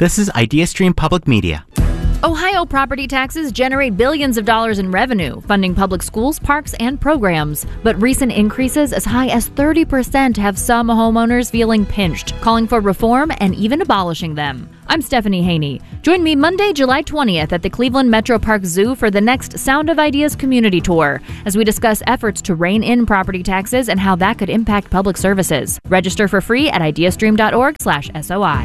This is IdeaStream Public Media. Ohio property taxes generate billions of dollars in revenue, funding public schools, parks, and programs. But recent increases as high as 30% have some homeowners feeling pinched, calling for reform and even abolishing them. I'm Stephanie Haney. Join me Monday, July 20th at the Cleveland Metro Park Zoo for the next Sound of Ideas community tour as we discuss efforts to rein in property taxes and how that could impact public services. Register for free at ideastream.org/SOI.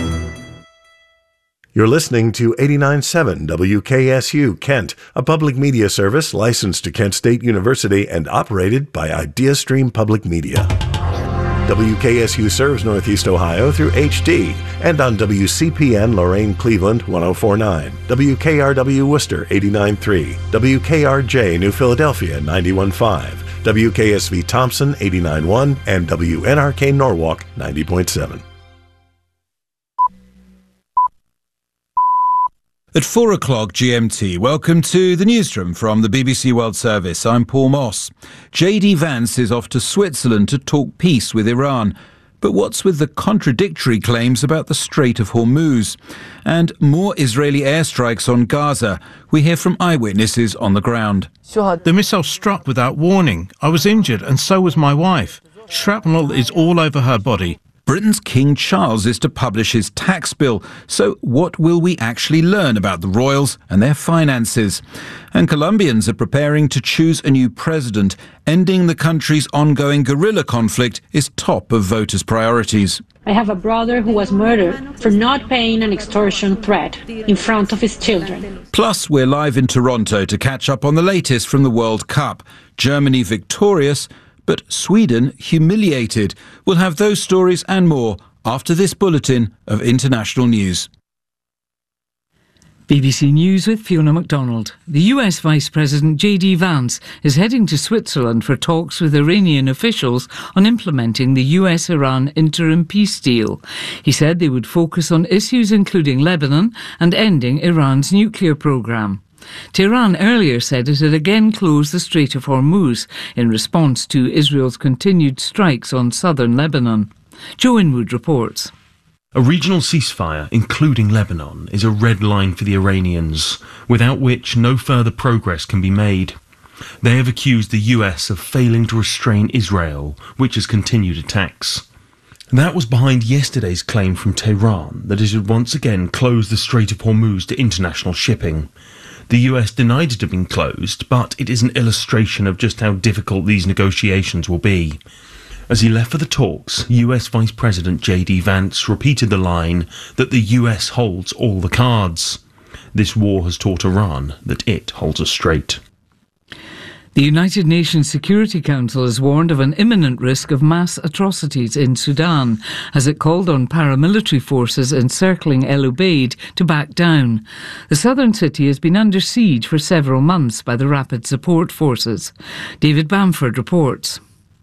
You're listening to 89.7 WKSU Kent, a public media service licensed to Kent State University and operated by IdeaStream Public Media. WKSU serves Northeast Ohio through HD and on WCPN Lorain Cleveland 104.9, WKRW Worcester 89.3, WKRJ New Philadelphia 91.5, WKSV Thompson 89.1, and WNRK Norwalk 90.7. At 4 o'clock GMT, welcome to the newsroom from the BBC World Service. I'm Paul Moss. JD Vance is off to Switzerland to talk peace with Iran. But what's with the contradictory claims about the Strait of Hormuz? And more Israeli airstrikes on Gaza. We hear from eyewitnesses on the ground. The missile struck without warning. I was injured and so was my wife. Shrapnel is all over her body. Britain's King Charles is to publish his tax bill. So what will we actually learn about the royals and their finances? And Colombians are preparing to choose a new president. Ending the country's ongoing guerrilla conflict is top of voters' priorities. I have a brother who was murdered for not paying an extortion threat in front of his children. Plus, we're live in Toronto to catch up on the latest from the World Cup. Germany victorious, but Sweden humiliated. We'll have those stories and more after this bulletin of international news. BBC News with Fiona MacDonald. The US Vice President JD Vance is heading to Switzerland for talks with Iranian officials on implementing the US-Iran interim peace deal. He said they would focus on issues including Lebanon and ending Iran's nuclear program. Tehran earlier said it had again closed the Strait of Hormuz in response to Israel's continued strikes on southern Lebanon. Joe Inwood reports. A regional ceasefire, including Lebanon, is a red line for the Iranians, without which no further progress can be made. They have accused the US of failing to restrain Israel, which has continued attacks. That was behind yesterday's claim from Tehran that it had once again closed the Strait of Hormuz to international shipping. The US denied it had been closed, but it is an illustration of just how difficult these negotiations will be. As he left for the talks, US Vice President JD Vance repeated the line that the US holds all the cards. This war has taught Iran that it holds a strait. The United Nations Security Council has warned of an imminent risk of mass atrocities in Sudan, as it called on paramilitary forces encircling El Ubaid to back down. The southern city has been under siege for several months by the Rapid Support Forces. David Bamford reports.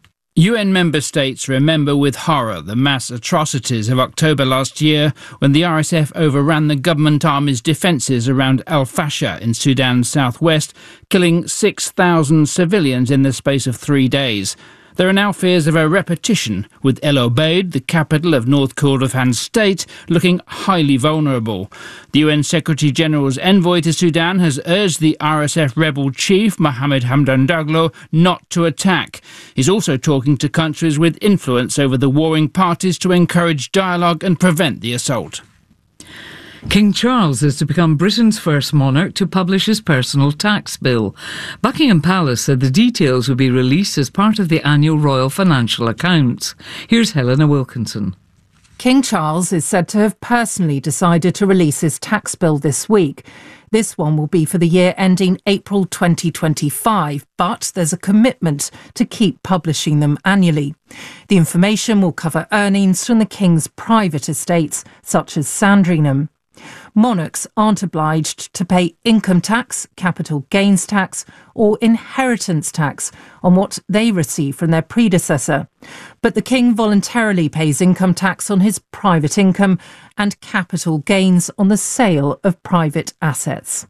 UN member states remember with horror the mass atrocities of October last year when the RSF overran the government army's defences around Al Fasher in Sudan's southwest, killing 6,000 civilians in the space of 3 days. There are now fears of a repetition, with El Obeid, the capital of North Kordofan state, looking highly vulnerable. The UN Secretary-General's envoy to Sudan has urged the RSF rebel chief, Mohammed Hamdan Daglo, not to attack. He's also talking to countries with influence over the warring parties to encourage dialogue and prevent the assault. King Charles is to become Britain's first monarch to publish his personal tax bill. Buckingham Palace said the details will be released as part of the annual royal financial accounts. Here's Helena Wilkinson. King Charles is said to have personally decided to release his tax bill this week. This one will be for the year ending April 2025, but there's a commitment to keep publishing them annually. The information will cover earnings from the King's private estates, such as Sandringham. Monarchs aren't obliged to pay income tax, capital gains tax or inheritance tax on what they receive from their predecessor. But the King voluntarily pays income tax on his private income and capital gains on the sale of private assets.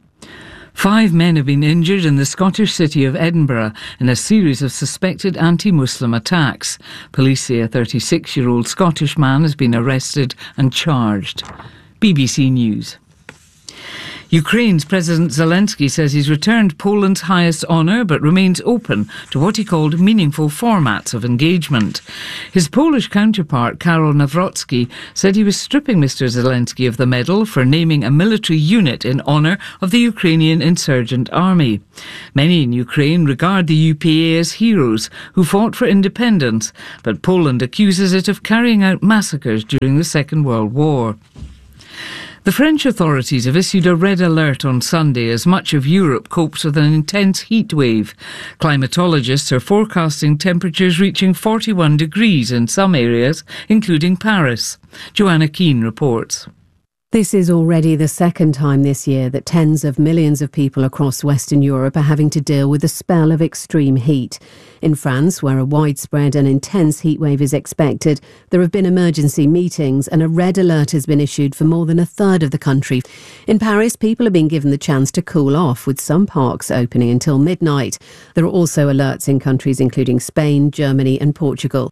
5 men have been injured in the Scottish city of Edinburgh in a series of suspected anti-Muslim attacks. Police say a 36-year-old Scottish man has been arrested and charged. BBC News. Ukraine's President Zelensky says he's returned Poland's highest honour but remains open to what he called meaningful formats of engagement. His Polish counterpart, Karol Nawrocki, said he was stripping Mr Zelensky of the medal for naming a military unit in honour of the Ukrainian insurgent army. Many in Ukraine regard the UPA as heroes who fought for independence, but Poland accuses it of carrying out massacres during the Second World War. The French authorities have issued a red alert on Sunday as much of Europe copes with an intense heat wave. Climatologists are forecasting temperatures reaching 41 degrees in some areas, including Paris. Joanna Keane reports. This is already the second time this year that tens of millions of people across Western Europe are having to deal with a spell of extreme heat. In France, where a widespread and intense heatwave is expected, there have been emergency meetings and a red alert has been issued for more than a third of the country. In Paris, people are being given the chance to cool off, with some parks opening until midnight. There are also alerts in countries including Spain, Germany and Portugal.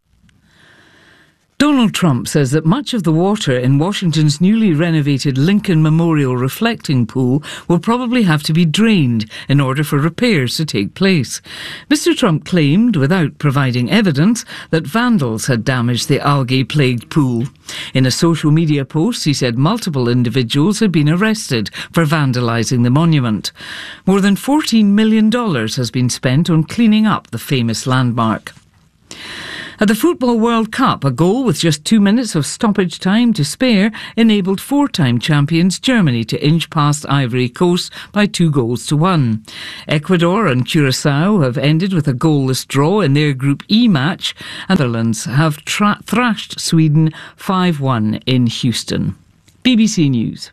Donald Trump says that much of the water in Washington's newly renovated Lincoln Memorial reflecting pool will probably have to be drained in order for repairs to take place. Mr. Trump claimed, without providing evidence, that vandals had damaged the algae-plagued pool. In a social media post, he said multiple individuals had been arrested for vandalising the monument. More than $14 million has been spent on cleaning up the famous landmark. At the Football World Cup, a goal with just 2 minutes of stoppage time to spare enabled four-time champions Germany to inch past Ivory Coast by 2-1. Ecuador and Curacao have ended with a goalless draw in their Group E match, and the Netherlands have thrashed Sweden 5-1 in Houston. BBC News.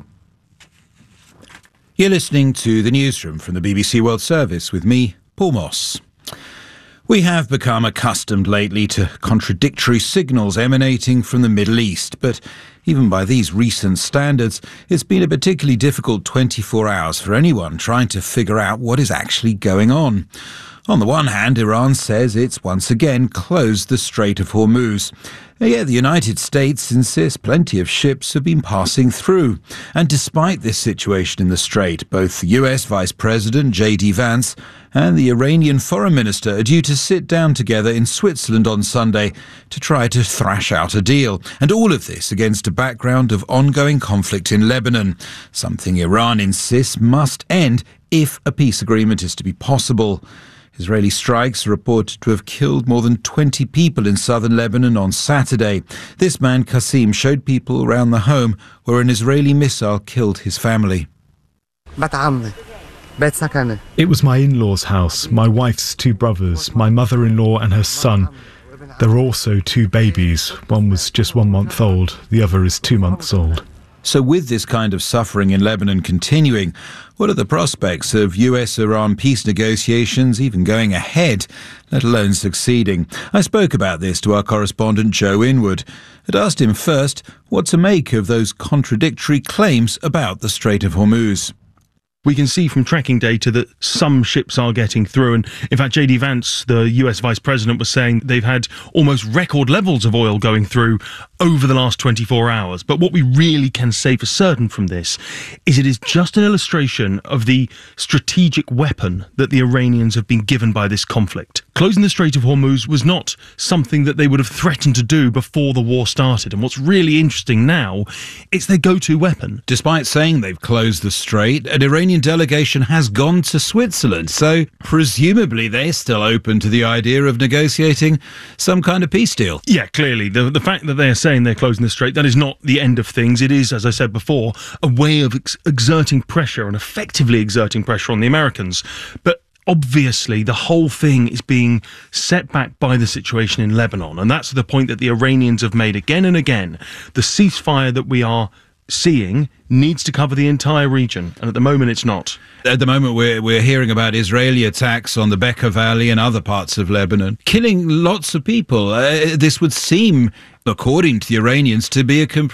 You're listening to the newsroom from the BBC World Service with me, Paul Moss. We have become accustomed lately to contradictory signals emanating from the Middle East, but even by these recent standards, it's been a particularly difficult 24 hours for anyone trying to figure out what is actually going on. On the one hand, Iran says it's once again closed the Strait of Hormuz. Yet the United States insists plenty of ships have been passing through. And despite this situation in the Strait, both the US Vice President J.D. Vance and the Iranian Foreign Minister are due to sit down together in Switzerland on Sunday to try to thrash out a deal. And all of this against a background of ongoing conflict in Lebanon, something Iran insists must end if a peace agreement is to be possible. Israeli strikes are reported to have killed more than 20 people in southern Lebanon on Saturday. This man, Qasim, showed people around the home where an Israeli missile killed his family. It was my in-laws' house, my wife's two brothers, my mother-in-law and her son. There were also two babies. One was just 1 month old, the other is 2 months old. So with this kind of suffering in Lebanon continuing, what are the prospects of US-Iran peace negotiations even going ahead, let alone succeeding? I spoke about this to our correspondent Joe Inwood. I'd asked him first what to make of those contradictory claims about the Strait of Hormuz. We can see from tracking data that some ships are getting through, and in fact J.D. Vance, the US Vice President, was saying they've had almost record levels of oil going through over the last 24 hours. But what we really can say for certain from this is it is just an illustration of the strategic weapon that the Iranians have been given by this conflict. Closing the Strait of Hormuz was not something that they would have threatened to do before the war started, and what's really interesting now, it's their go-to weapon. Despite saying they've closed the strait, an Iranian delegation has gone to Switzerland, so presumably they're still open to the idea of negotiating some kind of peace deal. Yeah, clearly. The fact that they're saying they're closing the strait, that is not the end of things. It is, as I said before, a way of exerting pressure and effectively exerting pressure on the Americans. But obviously, the whole thing is being set back by the situation in Lebanon, and that's the point that the Iranians have made again and again. The ceasefire that we are seeing needs to cover the entire region, and at the moment it's not. At the moment we're hearing about Israeli attacks on the Bekaa Valley and other parts of Lebanon, killing lots of people. This would seem, according to the Iranians, to be a complete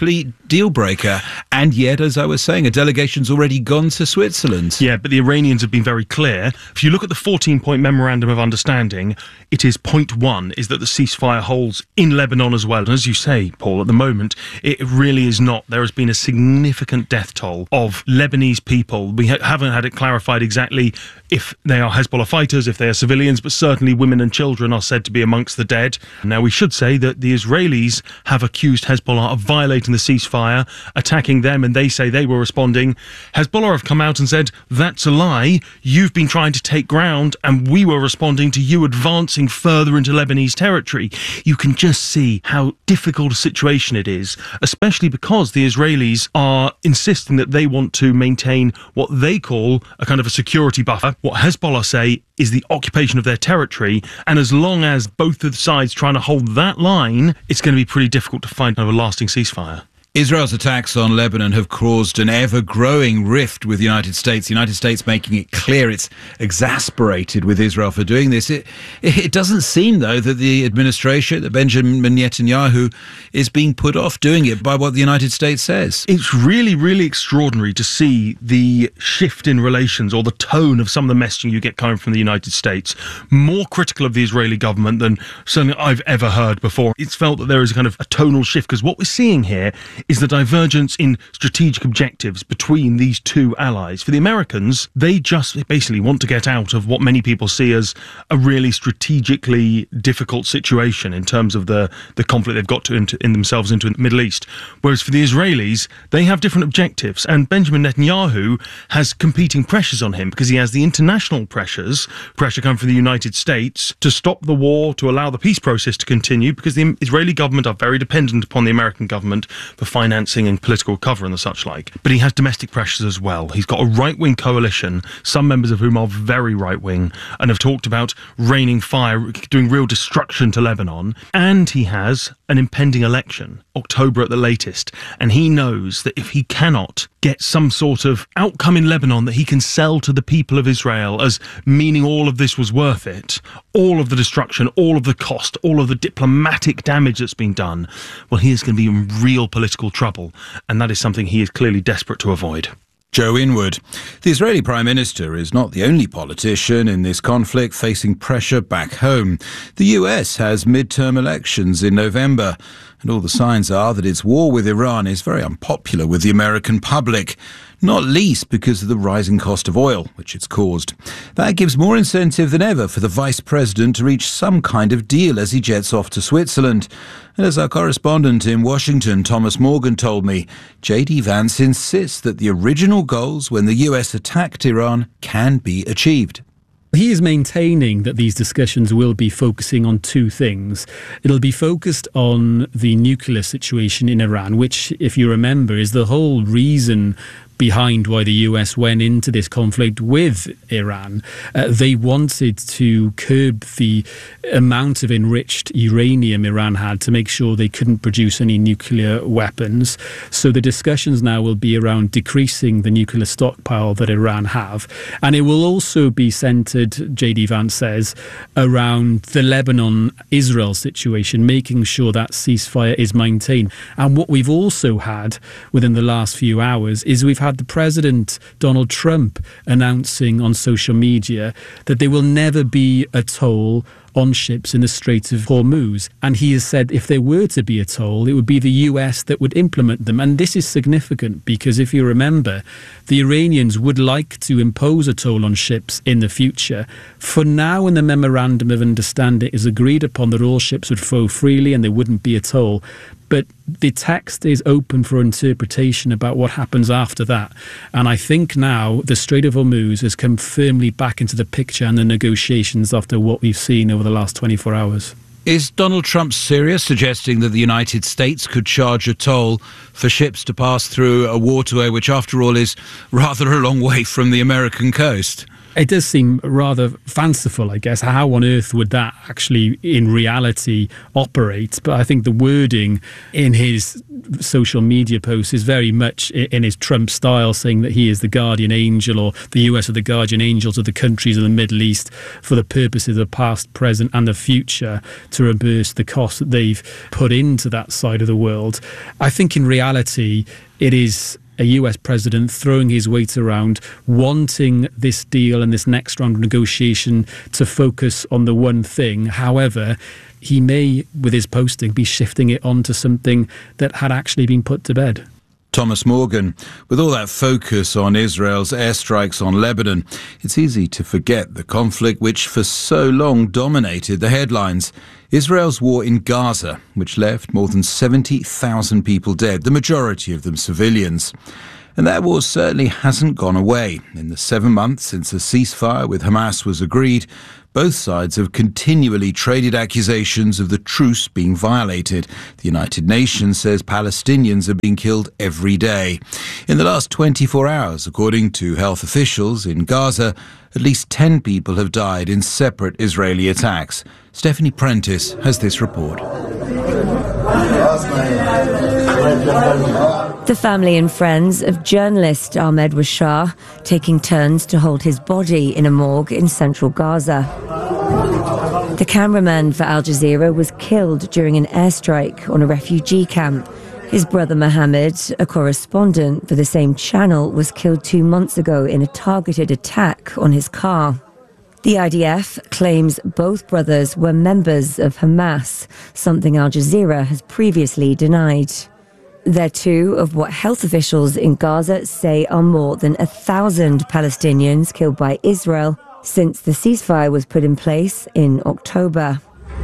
deal breaker. And yet, as I was saying, a delegation's already gone to Switzerland. Yeah, but the Iranians have been very clear. If you look at the 14-point Memorandum of Understanding, it is point 1 is that the ceasefire holds in Lebanon as well. And as you say, Paul, at the moment, it really is not. There has been a significant death toll of Lebanese people. We haven't had it clarified exactly if they are Hezbollah fighters, if they are civilians, but certainly women and children are said to be amongst the dead. Now, we should say that the Israelis have accused Hezbollah of violating the ceasefire, attacking them, and they say they were responding. Hezbollah have come out and said, that's a lie. You've been trying to take ground, and we were responding to you advancing further into Lebanese territory. You can just see how difficult a situation it is, especially because the Israelis are insisting that they want to maintain what they call a kind of a security buffer. What Hezbollah say is the occupation of their territory, and as long as both of the sides trying to hold that line, it's going to be pretty difficult to find a lasting ceasefire. Israel's attacks on Lebanon have caused an ever-growing rift with the United States. The United States making it clear it's exasperated with Israel for doing this. It doesn't seem, though, that the administration, that Benjamin Netanyahu, is being put off doing it by what the United States says. It's really, really extraordinary to see the shift in relations, or the tone of some of the messaging you get coming from the United States. More critical of the Israeli government than certainly I've ever heard before. It's felt that there is a kind of a tonal shift, because what we're seeing here is the divergence in strategic objectives between these two allies. For the Americans, they just basically want to get out of what many people see as a really strategically difficult situation in terms of the conflict they've got in themselves into the Middle East. Whereas for the Israelis, they have different objectives, and Benjamin Netanyahu has competing pressures on him, because he has the international pressure coming from the United States to stop the war, to allow the peace process to continue, because the Israeli government are very dependent upon the American government for financing and political cover and the such like. But he has domestic pressures as well. He's got a right-wing coalition, some members of whom are very right-wing, and have talked about raining fire, doing real destruction to Lebanon. And he has an impending election, October at the latest. And he knows that if he cannot get some sort of outcome in Lebanon that he can sell to the people of Israel as meaning all of this was worth it, all of the destruction, all of the cost, all of the diplomatic damage that's been done, well, he is going to be in real political trouble. And that is something he is clearly desperate to avoid. Joe Inwood. The Israeli Prime Minister is not the only politician in this conflict facing pressure back home. The US has midterm elections in November, and all the signs are that its war with Iran is very unpopular with the American public, not least because of the rising cost of oil, which it's caused. That gives more incentive than ever for the Vice President to reach some kind of deal as he jets off to Switzerland. And as our correspondent in Washington, Thomas Morgan, told me, J.D. Vance insists that the original goals when the US attacked Iran can be achieved. He is maintaining that these discussions will be focusing on two things. It'll be focused on the nuclear situation in Iran, which, if you remember, is the whole reason behind why the US went into this conflict with Iran. They wanted to curb the amount of enriched uranium Iran had to make sure they couldn't produce any nuclear weapons. So the discussions now will be around decreasing the nuclear stockpile that Iran have. And it will also be centred, J.D. Vance says, around the Lebanon-Israel situation, making sure that ceasefire is maintained. And what we've also had within the last few hours is we've had the President, Donald Trump, announcing on social media that there will never be a toll on ships in the Strait of Hormuz. And he has said if there were to be a toll, it would be the US that would implement them. And this is significant because if you remember, the Iranians would like to impose a toll on ships in the future. For now, when the Memorandum of Understanding is agreed upon that all ships would flow freely and there wouldn't be a toll. But the text is open for interpretation about what happens after that. And I think now the Strait of Hormuz has come firmly back into the picture and the negotiations after what we've seen over the last 24 hours. Is Donald Trump serious, suggesting that the United States could charge a toll for ships to pass through a waterway which, after all, is rather a long way from the American coast? It does seem rather fanciful, I guess. How on earth would that actually in reality operate? But I think the wording in his social media posts is very much in his Trump style, saying that he is the guardian angel, or the US are the guardian angels of the countries of the Middle East for the purposes of the past, present and the future, to reimburse the cost that they've put into that side of the world. I think in reality it is a US president throwing his weight around, wanting this deal and this next round of negotiation to focus on the one thing. However, he may, with his posting, be shifting it onto something that had actually been put to bed. Thomas Morgan. With all that focus on Israel's airstrikes on Lebanon, it's easy to forget the conflict which for so long dominated the headlines. Israel's war in Gaza, which left more than 70,000 people dead, the majority of them civilians. And that war certainly hasn't gone away. In the 7 months since a ceasefire with Hamas was agreed, both sides have continually traded accusations of the truce being violated. The United Nations says Palestinians are being killed every day. In the last 24 hours, according to health officials in Gaza, at least 10 people have died in separate Israeli attacks. Stephanie Prentice has this report. The family and friends of journalist Ahmed Washar taking turns to hold his body in a morgue in central Gaza. The cameraman for Al Jazeera was killed during an airstrike on a refugee camp. His brother Mohammed, a correspondent for the same channel, was killed 2 months ago in a targeted attack on his car. The IDF claims both brothers were members of Hamas, something Al Jazeera has previously denied. They're two of what health officials in Gaza say are more than 1,000 Palestinians killed by Israel since the ceasefire was put in place in October.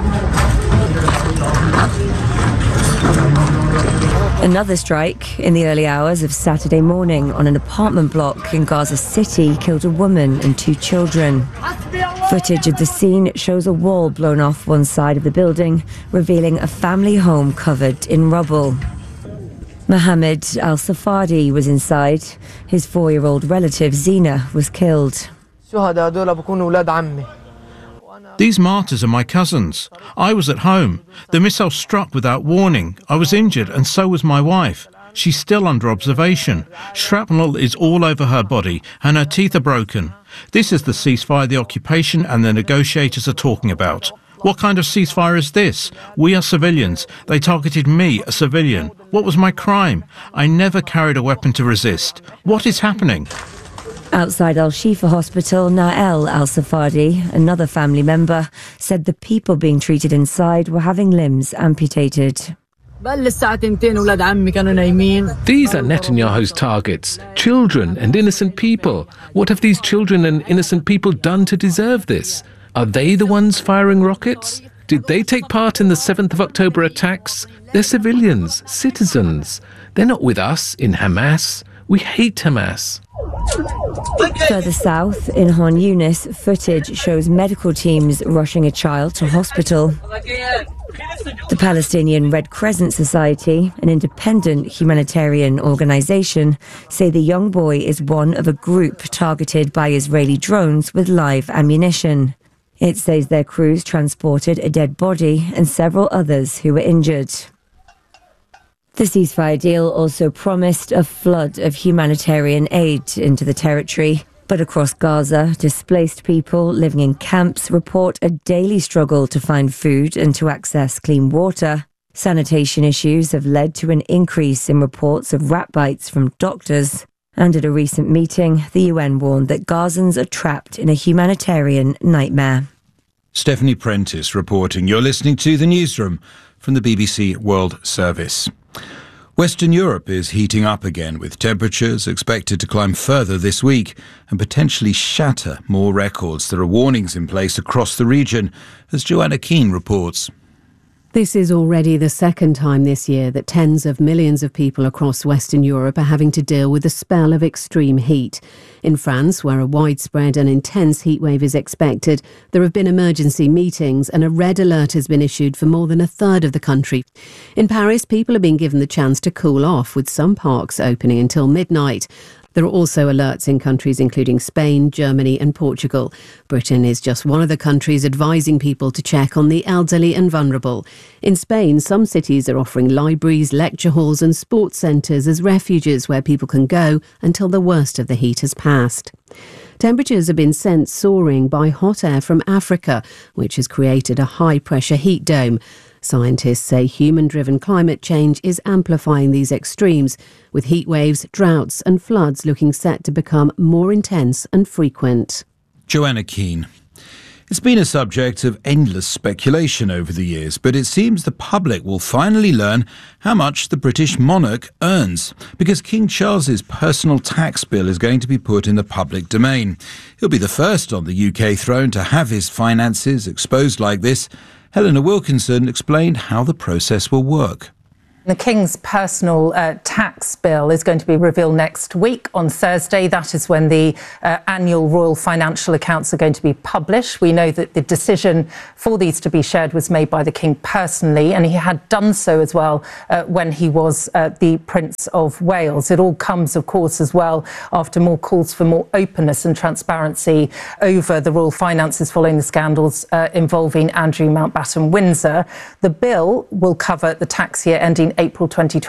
Another strike in the early hours of Saturday morning on an apartment block in Gaza City killed a woman and 2 children. Footage of the scene shows a wall blown off one side of the building, revealing a family home covered in rubble. Mohammed Al-Safadi was inside. His 4-year-old relative Zina was killed. These martyrs are my cousins. I was at home. The missile struck without warning. I was injured, and so was my wife. She's still under observation. Shrapnel is all over her body, and her teeth are broken. This is the ceasefire the occupation and the negotiators are talking about. What kind of ceasefire is this? We are civilians. They targeted me, a civilian. What was my crime? I never carried a weapon to resist. What is happening? Outside Al-Shifa Hospital, Nael Al-Safadi, another family member, said the people being treated inside were having limbs amputated. These are Netanyahu's targets, children and innocent people. What have these children and innocent people done to deserve this? Are they the ones firing rockets? Did they take part in the 7th of October attacks? They're civilians, citizens. They're not with us in Hamas. We hate Hamas. Further south, in Han Yunis, footage shows medical teams rushing a child to hospital. The Palestinian Red Crescent Society, an independent humanitarian organisation, say the young boy is one of a group targeted by Israeli drones with live ammunition. It says their crews transported a dead body and several others who were injured. The ceasefire deal also promised a flood of humanitarian aid into the territory. But across Gaza, displaced people living in camps report a daily struggle to find food and to access clean water. Sanitation issues have led to an increase in reports of rat bites from doctors. And at a recent meeting, the UN warned that Gazans are trapped in a humanitarian nightmare. Stephanie Prentice reporting. You're listening to The Newsroom from the BBC World Service. Western Europe is heating up again, with temperatures expected to climb further this week and potentially shatter more records. There are warnings in place across the region, as Joanna Keane reports. This is already the second time this year that tens of millions of people across Western Europe are having to deal with a spell of extreme heat. In France, where a widespread and intense heatwave is expected, there have been emergency meetings and a red alert has been issued for more than a third of the country. In Paris, people are being given the chance to cool off, with some parks opening until midnight. There are also alerts in countries including Spain, Germany and Portugal. Britain is just one of the countries advising people to check on the elderly and vulnerable. In Spain, some cities are offering libraries, lecture halls and sports centres as refuges where people can go until the worst of the heat has passed. Temperatures have been sent soaring by hot air from Africa, which has created a high-pressure heat dome. Scientists say human-driven climate change is amplifying these extremes, with heat waves, droughts and floods looking set to become more intense and frequent. Joanna Keane. It's been a subject of endless speculation over the years, but it seems the public will finally learn how much the British monarch earns, because King Charles's personal tax bill is going to be put in the public domain. He'll be the first on the UK throne to have his finances exposed like this. Helena Wilkinson explained how the process will work. The King's personal tax bill is going to be revealed next week on Thursday. That is when the annual royal financial accounts are going to be published. We know that the decision for these to be shared was made by the King personally, and he had done so as well when he was the Prince of Wales. It all comes, of course, as well after more calls for more openness and transparency over the royal finances following the scandals involving Andrew Mountbatten-Windsor. The bill will cover the tax year ending April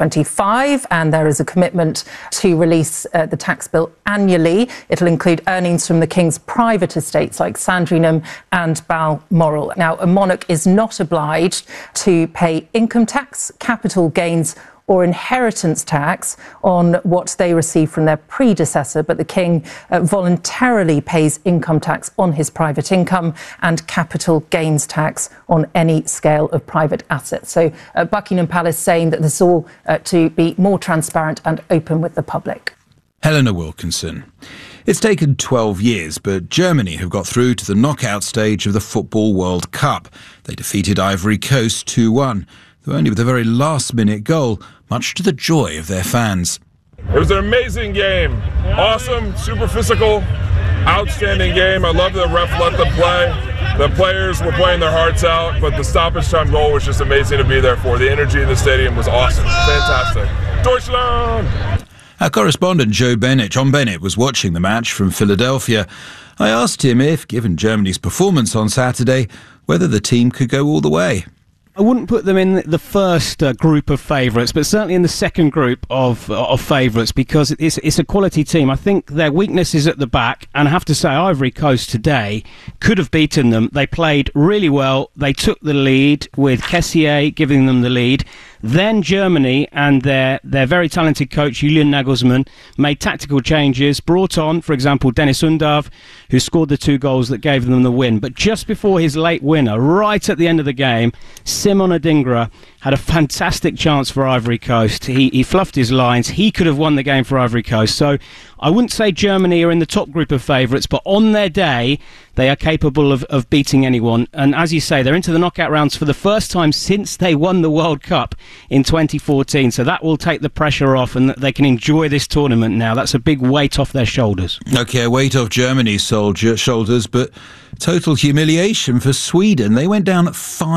2025, and there is a commitment to release the tax bill annually. It'll include earnings from the King's private estates like Sandringham and Balmoral. Now, a monarch is not obliged to pay income tax, capital gains or inheritance tax on what they receive from their predecessor, but the King voluntarily pays income tax on his private income and capital gains tax on any scale of private assets. So Buckingham Palace saying that this is all to be more transparent and open with the public. Helena Wilkinson. It's taken 12 years, but Germany have got through to the knockout stage of the Football World Cup. They defeated Ivory Coast 2-1. Though only with a very last-minute goal, much to the joy of their fans. It was an amazing game. Awesome, super physical, outstanding game. I love the ref let them play. The players were playing their hearts out, but the stoppage time goal was just amazing to be there for. The energy in the stadium was awesome. Fantastic. Deutschland! Our correspondent John Bennett was watching the match from Philadelphia. I asked him if, given Germany's performance on Saturday, whether the team could go all the way. I wouldn't put them in the first group of favourites, but certainly in the second group of favourites, because it's a quality team. I think their weakness is at the back, and I have to say Ivory Coast today could have beaten them. They played really well. They took the lead with Kessié giving them the lead. Then Germany and their very talented coach Julian Nagelsmann made tactical changes, brought on, for example, Dennis Undav, who scored the 2 goals that gave them the win. But just before his late winner, right at the end of the game, Simon Adingra had a fantastic chance for Ivory Coast. He fluffed his lines. He could have won the game for Ivory Coast. So I wouldn't say Germany are in the top group of favourites, but on their day, they are capable of beating anyone. And as you say, they're into the knockout rounds for the first time since they won the World Cup in 2014. So that will take the pressure off, and they can enjoy this tournament now. That's a big weight off their shoulders. OK, a weight off Germany's shoulders, but total humiliation for Sweden. They went down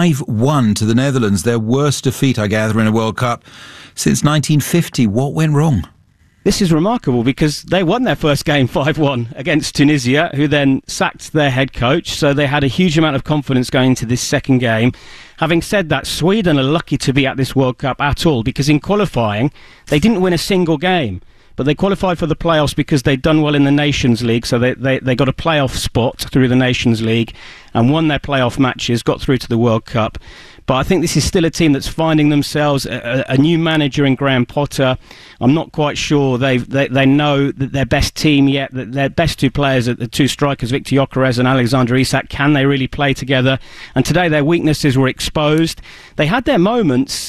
5-1 to the Netherlands, their worst defeat, I gather, in a World Cup since 1950. What went wrong? This is remarkable because they won their first game 5-1 against Tunisia, who then sacked their head coach. So they had a huge amount of confidence going into this second game. Having said that, Sweden are lucky to be at this World Cup at all, because in qualifying, they didn't win a single game. But they qualified for the playoffs because they'd done well in the Nations League, so they got a playoff spot through the Nations League and won their playoff matches, got through to the World Cup. But I think this is still a team that's finding themselves a new manager in Graham Potter. I'm not quite sure they know that their best team yet, that their best 2 players, the 2 strikers, Victor Gyökeres and Alexander Isak, can they really play together? And today their weaknesses were exposed. They had their moments.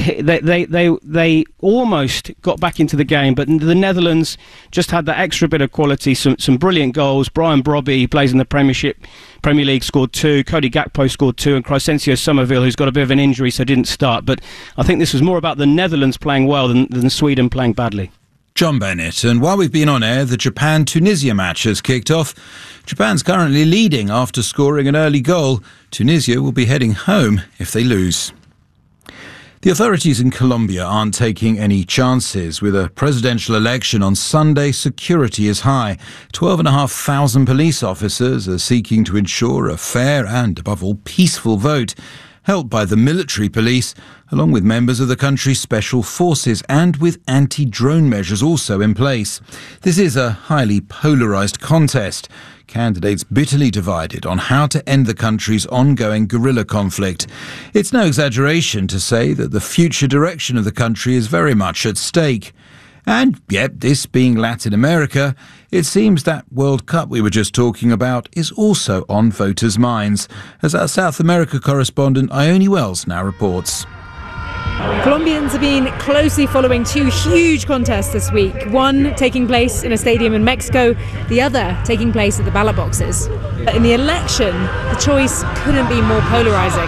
They almost got back into the game, but the Netherlands just had that extra bit of quality, some brilliant goals. Brian Brobby, who plays in the Premier League, scored 2. Cody Gakpo scored 2, and Crescencio Somerville, who's got a bit of an injury, so didn't start. But I think this was more about the Netherlands playing well than Sweden playing badly. John Bennett. And while we've been on air, the Japan-Tunisia match has kicked off. Japan's currently leading after scoring an early goal. Tunisia will be heading home if they lose. The authorities in Colombia aren't taking any chances. With a presidential election on Sunday, security is high. 12,500 police officers are seeking to ensure a fair and, above all, peaceful vote, helped by the military police, along with members of the country's special forces and with anti-drone measures also in place. This is a highly polarised contest. Candidates bitterly divided on how to end the country's ongoing guerrilla conflict. It's no exaggeration to say that the future direction of the country is very much at stake. And yet, this being Latin America, it seems that World Cup we were just talking about is also on voters' minds, as our South America correspondent Ione Wells now reports. Colombians have been closely following two huge contests this week, one taking place in a stadium in Mexico, the other taking place at the ballot boxes. In the election, the choice couldn't be more polarising.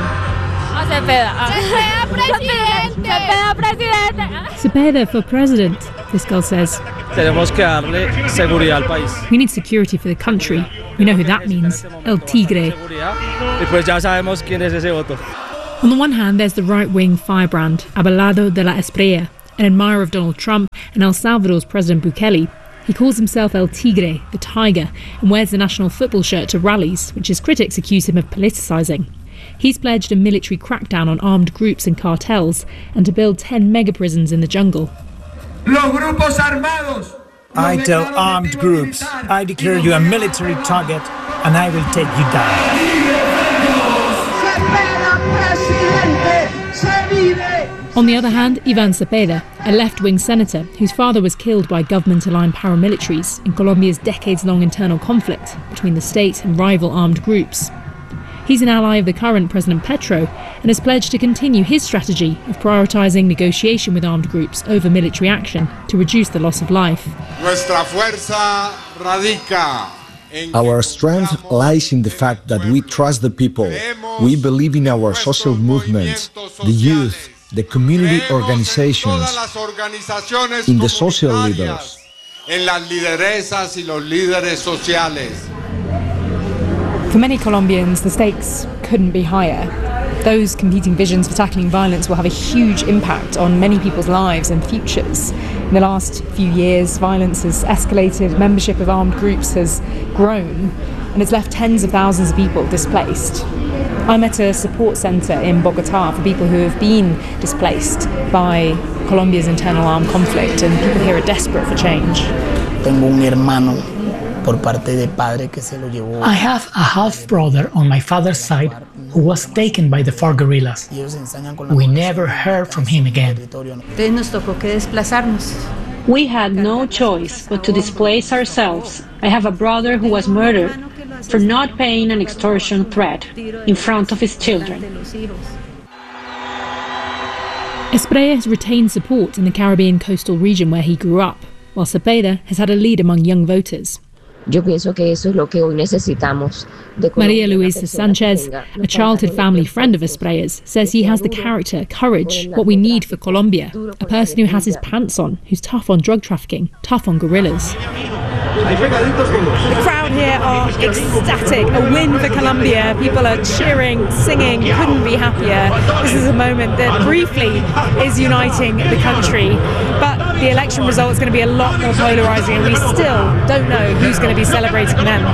Cepeda for president, this girl says. We need security for the country. We know who that means. El Tigre. On the one hand, there's the right-wing firebrand, Abelardo de la Espriella, an admirer of Donald Trump and El Salvador's President Bukele. He calls himself El Tigre, the tiger, and wears the national football shirt to rallies, which his critics accuse him of politicising. He's pledged a military crackdown on armed groups and cartels and to build 10 mega-prisons in the jungle. I tell armed groups, I declare you a military target and I will take you down. On the other hand, Ivan Cepeda, a left-wing senator whose father was killed by government-aligned paramilitaries in Colombia's decades-long internal conflict between the state and rival armed groups. He's an ally of the current President Petro and has pledged to continue his strategy of prioritising negotiation with armed groups over military action to reduce the loss of life. Our strength lies in the fact that we trust the people. We believe in our social movements, the youth, the community organizations, in the social leaders. For many Colombians, the stakes couldn't be higher. Those competing visions for tackling violence will have a huge impact on many people's lives and futures. In the last few years, violence has escalated, membership of armed groups has grown, and it's left tens of thousands of people displaced. I'm at a support centre in Bogotá for people who have been displaced by Colombia's internal armed conflict, and people here are desperate for change. I have a half-brother on my father's side who was taken by the FARC guerrillas. We never heard from him again. We had no choice but to displace ourselves. I have a brother who was murdered for not paying an extortion threat in front of his children. Espriella has retained support in the Caribbean coastal region where he grew up, while Cepeda has had a lead among young voters. Maria Luisa Sanchez, a childhood family friend of Esprella's, says he has the character, courage, what we need for Colombia. A person who has his pants on, who's tough on drug trafficking, tough on guerrillas. The crowd here are ecstatic. A win for Colombia. People are cheering, singing, couldn't be happier. This is a moment that briefly is uniting the country. But the election result is going to be a lot more polarising, and we still don't know who's going to be celebrating them.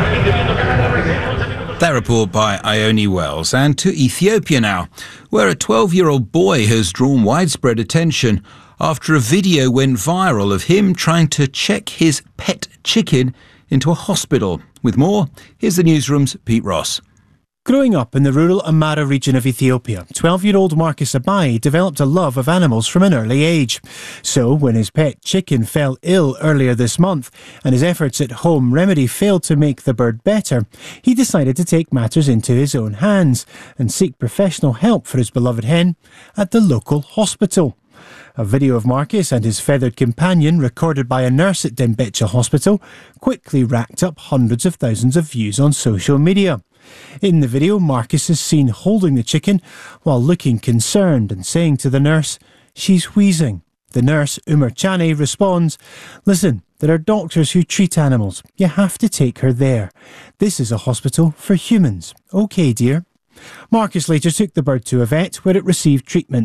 That report by Ione Wells. And to Ethiopia now, where a 12-year-old boy has drawn widespread attention after a video went viral of him trying to check his pet chicken into a hospital. With more, here's the newsroom's Pete Ross. Growing up in the rural Amara region of Ethiopia, 12-year-old Marcus Abai developed a love of animals from an early age. So, when his pet chicken fell ill earlier this month and his efforts at home remedy failed to make the bird better, he decided to take matters into his own hands and seek professional help for his beloved hen at the local hospital. A video of Marcus and his feathered companion, recorded by a nurse at Dembetcha Hospital, quickly racked up hundreds of thousands of views on social media. In the video, Marcus is seen holding the chicken while looking concerned and saying to the nurse, "She's wheezing." The nurse, Umar Chane, responds, "Listen, there are doctors who treat animals. You have to take her there. This is a hospital for humans. OK, dear." Marcus later took the bird to a vet where it received treatment.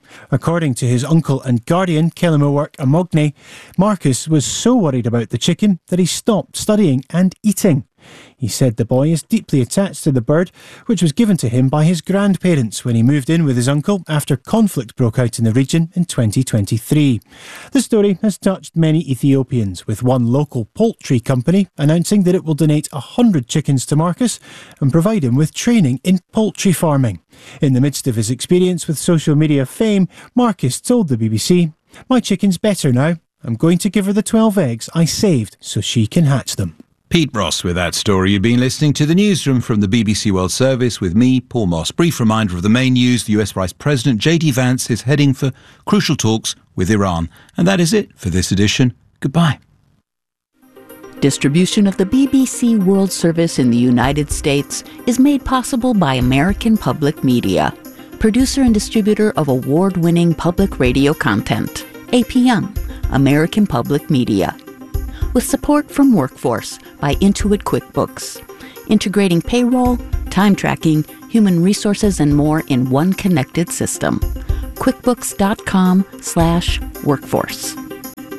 According to his uncle and guardian, Kelimowork Amogne, Marcus was so worried about the chicken that he stopped studying and eating. He said the boy is deeply attached to the bird, which was given to him by his grandparents when he moved in with his uncle after conflict broke out in the region in 2023. The story has touched many Ethiopians, with one local poultry company announcing that it will donate 100 chickens to Marcus and provide him with training in poultry farming. In the midst of his experience with social media fame, Marcus told the BBC, "My chicken's better now. I'm going to give her the 12 eggs I saved so she can hatch them." Pete Ross with that story. You've been listening to the newsroom from the BBC World Service with me, Paul Moss. Brief reminder of the main news. The US Vice President JD Vance is heading for crucial talks with Iran. And that is it for this edition. Goodbye. Distribution of the BBC World Service in the United States is made possible by American Public Media, producer and distributor of award-winning public radio content. APM, American Public Media. With support from Workforce by Intuit QuickBooks, integrating payroll, time tracking, human resources, and more in one connected system. QuickBooks.com/workforce.